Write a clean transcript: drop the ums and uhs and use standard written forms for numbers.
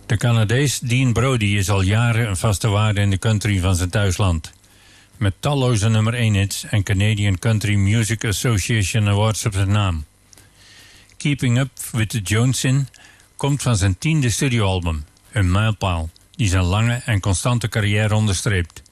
De Canadees Dean Brody is al jaren een vaste waarde in de country van zijn thuisland. Met talloze nummer 1 hits en Canadian Country Music Association Awards op zijn naam. Keeping Up with the Jonesin komt van zijn 10e studioalbum, een mijlpaal, die zijn lange en constante carrière onderstreept.